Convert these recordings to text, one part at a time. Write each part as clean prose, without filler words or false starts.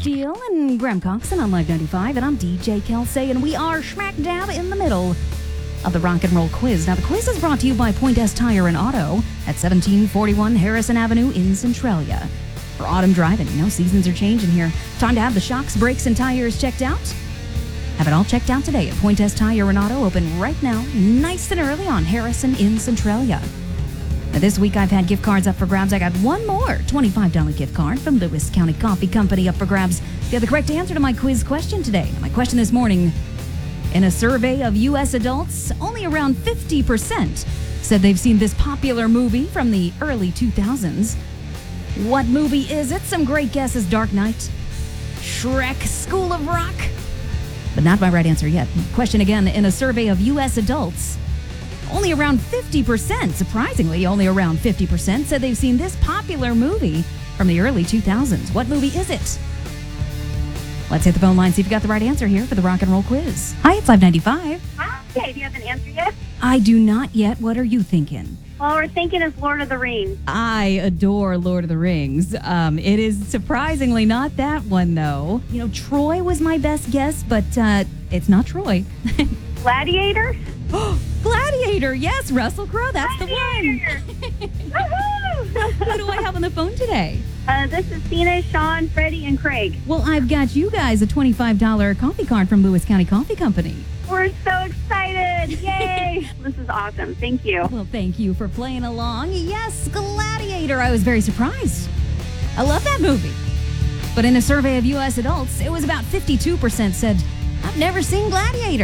Steele and Graham Coxon on Live 95, and I'm DJ Kelsey, and we are smack dab in the middle of the Rock and Roll Quiz. Now, the quiz is brought to you by Point S Tire and Auto at 1741 Harrison Avenue in Centralia. For autumn driving, seasons are changing here. Time to have the shocks, brakes, and tires checked out. Have it all checked out today at Point S Tire and Auto, open right now, nice and early on Harrison in Centralia. Now, this week I've had gift cards up for grabs. I got one more $25 gift card from Lewis County Coffee Company up for grabs. If you have the correct answer to my quiz question today. My question this morning, in a survey of U.S. adults, only around 50% said they've seen this popular movie from the early 2000s. What movie is it? Some great guesses: Dark Knight, Shrek, School of Rock. But not my right answer yet. Question again, in a survey of U.S. adults, only around 50%, surprisingly, only around 50% said they've seen this popular movie from the early 2000s. What movie is it? Let's hit the phone line, see if you got the right answer here for the Rock and Roll Quiz. Hi, it's Live 95. Hi, do you have an answer yet? I do not yet. What are you thinking? Well, we're thinking it's Lord of the Rings. I adore Lord of the Rings. It is surprisingly not that one, though. Troy was my best guess, but it's not Troy. Gladiator? Gladiator, yes, Russell Crowe, that's Gladiator. the one. Who do I have on the phone today? This is Tina, Sean, Freddie, and Craig. Well, I've got you guys a $25 coffee card from Lewis County Coffee Company. We're so excited. Yay. This is awesome. Thank you. Well, thank you for playing along. Yes, Gladiator. I was very surprised. I love that movie. But in a survey of U.S. adults, it was about 52% said, I've never seen Gladiator.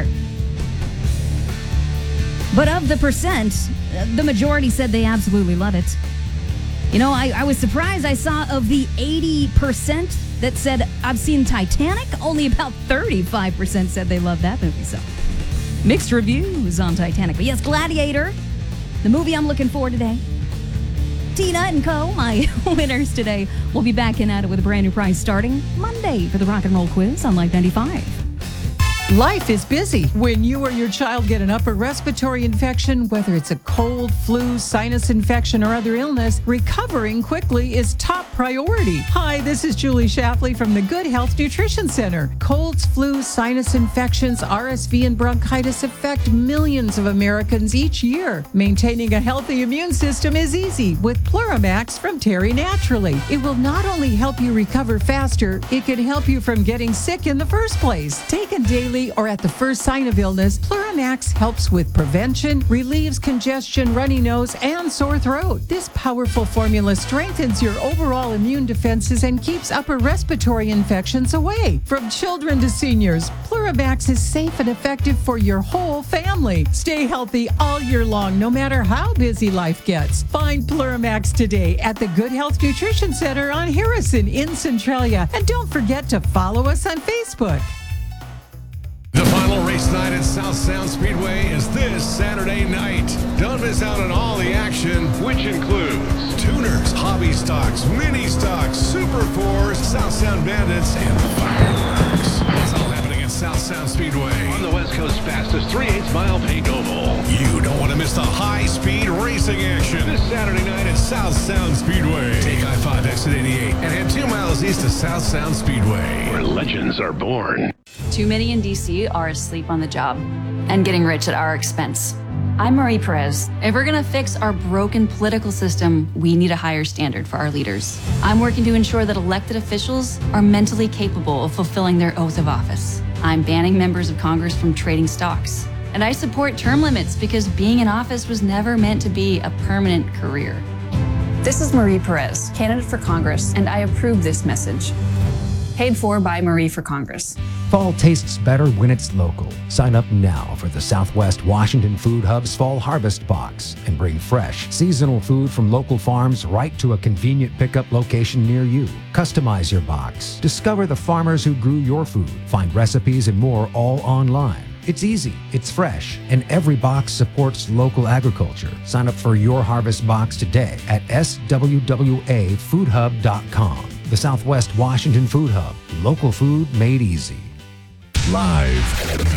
But of the percent, the majority said they absolutely love it. I was surprised. I saw of the 80% that said, I've seen Titanic, only about 35% said they love that movie. So, mixed reviews on Titanic. But yes, Gladiator, the movie I'm looking for today. Tina and Co., my winners today, will be back in at it with a brand new prize starting Monday for the Rock and Roll Quiz on Live 95. Life is busy. When you or your child get an upper respiratory infection, whether it's a cold, flu, sinus infection, or other illness, recovering quickly is top priority. Hi, this is Julie Shafley from the Good Health Nutrition Center. Colds, flu, sinus infections, RSV, and bronchitis affect millions of Americans each year. Maintaining a healthy immune system is easy with Pluramax from Terry Naturally. It will not only help you recover faster, it can help you from getting sick in the first place. Taken daily or at the first sign of illness, Pluramax helps with prevention, relieves congestion, runny nose, and sore throat. This powerful formula strengthens your overall immune defenses and keeps upper respiratory infections away. From children to seniors, Pluramax is safe and effective for your whole family. Stay healthy all year long, no matter how busy life gets. Find Pluramax today at the Good Health Nutrition Center on Harrison in Centralia. And don't forget to follow us on Facebook. The final race night at South Sound Speedway is this Saturday night. Don't miss out on all the action, which includes tuners, hobby stocks, mini stocks, Super 4s, South Sound Bandits, and fireworks. It's all happening at South Sound Speedway. On the West Coast's fastest 3/8 mile paved oval. You don't want to miss the high-speed racing action this Saturday night at South Sound Speedway. Take I-5 exit 88 and head 2 miles east to South Sound Speedway, where legends are born. Too many in D.C. are asleep on the job and getting rich at our expense. I'm Marie Perez. If we're going to fix our broken political system, we need a higher standard for our leaders. I'm working to ensure that elected officials are mentally capable of fulfilling their oath of office. I'm banning members of Congress from trading stocks. And I support term limits because being in office was never meant to be a permanent career. This is Marie Perez, candidate for Congress, and I approve this message. Paid for by Marie for Congress. Fall tastes better when it's local. Sign up now for the Southwest Washington Food Hub's Fall Harvest Box and bring fresh, seasonal food from local farms right to a convenient pickup location near you. Customize your box. Discover the farmers who grew your food. Find recipes and more all online. It's easy, it's fresh, and every box supports local agriculture. Sign up for your harvest box today at swwafoodhub.com. The Southwest Washington Food Hub. Local food made easy. Live